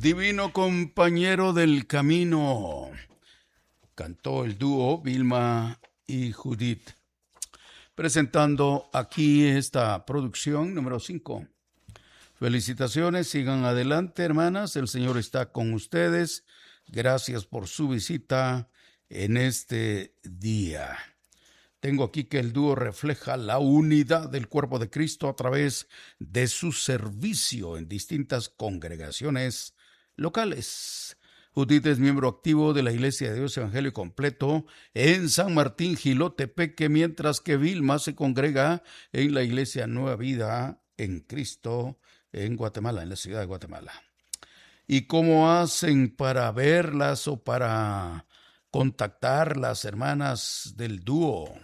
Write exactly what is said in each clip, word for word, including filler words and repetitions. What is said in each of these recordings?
Divino compañero del camino. Cantó el dúo Vilma y Judith. Presentando aquí esta producción número cinco. Felicitaciones, sigan adelante, hermanas. El Señor está con ustedes. Gracias por su visita en este día. Tengo aquí que el dúo refleja la unidad del cuerpo de Cristo a través de su servicio en distintas congregaciones locales. Judith es miembro activo de la Iglesia de Dios Evangelio Completo en San Martín, Jilotepeque, mientras que Vilma se congrega en la Iglesia Nueva Vida en Cristo en Guatemala, en la ciudad de Guatemala. ¿Y cómo hacen para verlas o para contactar las hermanas del dúo?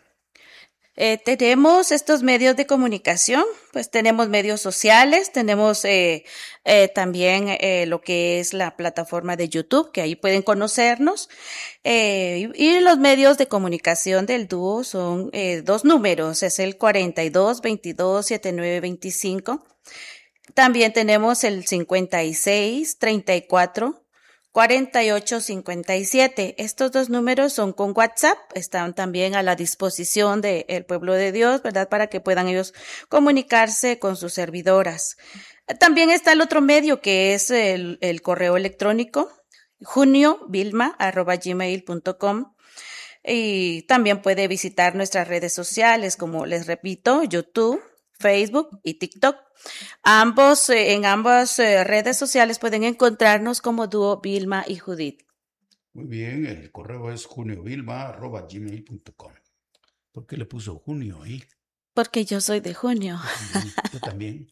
Eh, tenemos estos medios de comunicación, pues tenemos medios sociales, tenemos eh, eh, también eh, lo que es la plataforma de YouTube, que ahí pueden conocernos, eh, y, y los medios de comunicación del dúo son eh, dos números, es el cuarenta y dos, veintidós, setenta y nueve, veinticinco. También tenemos el cincuenta y seis, treinta y cuatro, cuarenta y ocho, cincuenta y siete. Estos dos números son con WhatsApp, están también a la disposición del pueblo de Dios, ¿verdad? Para que puedan ellos comunicarse con sus servidoras. También está el otro medio que es el, el correo electrónico, juniovilma arroba gmail punto com. Y también puede visitar nuestras redes sociales, como les repito, YouTube, Facebook y TikTok. Ambos, eh, en ambas eh, redes sociales pueden encontrarnos como dúo Vilma y Judith. Muy bien, el correo es juniovilma arroba gmail punto com. ¿Por qué le puso junio ahí? Porque yo soy de junio. Yo también.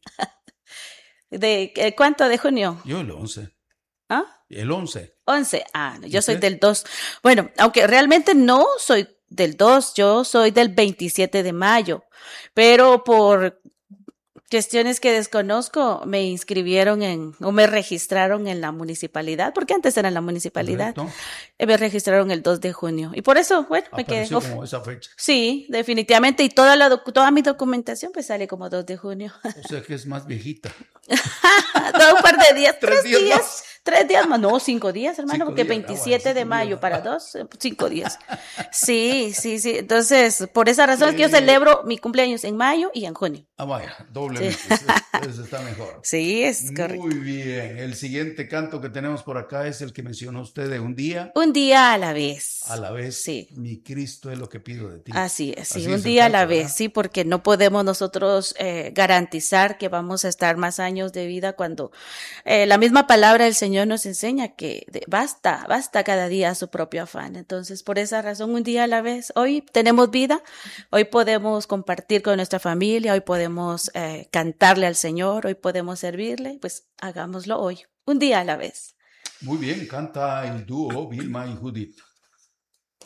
¿De eh, cuánto de junio? Yo el once. ¿Ah? El once. once. Ah, no, yo ¿Usted? soy del dos. Bueno, aunque realmente no soy del dos, yo soy del veintisiete de mayo, pero por cuestiones que desconozco, me inscribieron en, o me registraron en la municipalidad, porque antes era en la municipalidad. Correcto. Eh, Me registraron el dos de junio. Y por eso, bueno, me quedé. Apareció uf, como esa fecha. sí, definitivamente. Y toda la docu- toda mi documentación pues sale como dos de junio. O sea que es más viejita. Todo un par de días, Tres tres, días días, más. tres días más, no, cinco días, hermano, Cinco porque días. Ah, bueno, veintisiete de cinco mayo días. para dos, eh, cinco días. Sí, sí, sí. Entonces, por esa razón es que yo Eh, celebro mi cumpleaños en mayo y en junio. Ah, vaya, doblemente. Sí. Eso está mejor. Sí, es correcto. Muy bien. El siguiente canto que tenemos por acá es el que mencionó usted de un día Un día a la vez. a la vez. Sí. Mi Cristo es lo que pido de ti. Así es, sí, Así un es el día a la canto, vez, ¿verdad? sí, porque no podemos nosotros eh, garantizar que vamos a estar más años de vida cuando eh, la misma palabra del Señor nos enseña que de- basta, basta cada día a su propio afán. Entonces, por esa razón, un día a la vez, hoy tenemos vida, hoy podemos compartir con nuestra familia, hoy podemos eh, cantarle al Señor, hoy podemos servirle, pues hagámoslo hoy, un día a la vez. Muy bien, canta el dúo Vilma y Judith.